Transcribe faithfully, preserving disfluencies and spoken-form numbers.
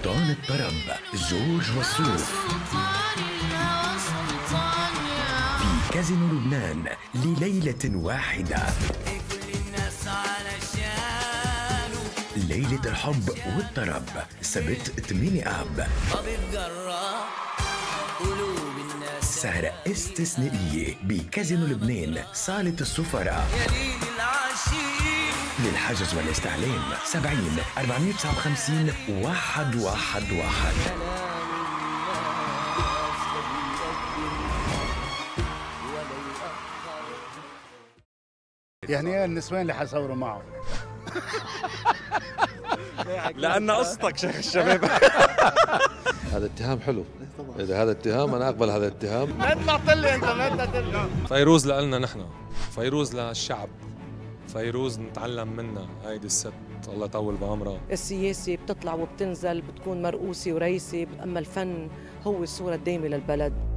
سلطان الطرب جورج وسوف في كازينو لبنان لليلة واحدة. ليلة الحب والطرب سبت ثمانية آب. سهرة استثنائية بكازينو لبنان صالة السفراء. للحجز والاستعلام سبعين أربعمية وتسعة وخمسين واحد واحد واحد. يعني ايه النسوان اللي حصوروا معه؟ لأن قصتك شيخ الشباب. هذا اتهام حلو. إذا هذا اتهام أنا أقبل هذا الاتهام. ما طلعت لي أنت، ما أنت ترجع. فيروز لنا نحن، فيروز للشعب، فيروز نتعلم منها. هيدي الست الله يطول بعمرها. السياسة بتطلع وبتنزل، بتكون مرؤوسة ورئيسة، أما الفن هو الصورة الدائمة للبلد.